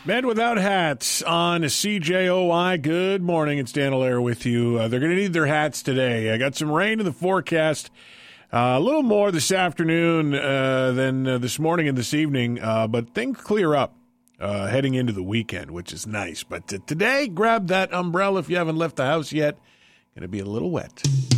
Men Without Hats on CJOI. Good morning. It's Dan Allaire with you. They're going to need their hats today. I got some rain in the forecast. A little more this afternoon than this morning and this evening, but things clear up heading into the weekend, which is nice. But today, grab that umbrella if you haven't left the house yet. Going to be a little wet.